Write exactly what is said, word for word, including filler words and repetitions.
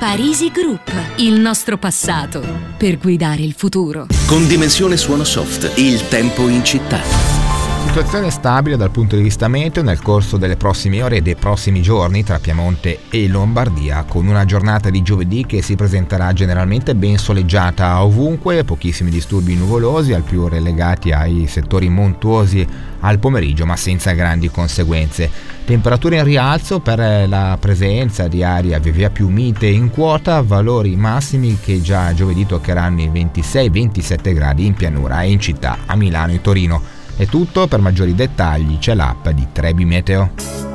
Parisi Group, il nostro passato per guidare il futuro. Con Dimensione Suono Soft, il tempo in città. Situazione stabile dal punto di vista meteo nel corso delle prossime ore e dei prossimi giorni tra Piemonte e Lombardia, con una giornata di giovedì che si presenterà generalmente ben soleggiata ovunque, pochissimi disturbi nuvolosi, al più relegati ai settori montuosi al pomeriggio, ma senza grandi conseguenze. Temperature in rialzo per la presenza di aria via via più mite in quota, valori massimi che già giovedì toccheranno i ventisei ventisette gradi in pianura e in città, a Milano e Torino. È tutto, per maggiori dettagli c'è l'app di Trebi Meteo.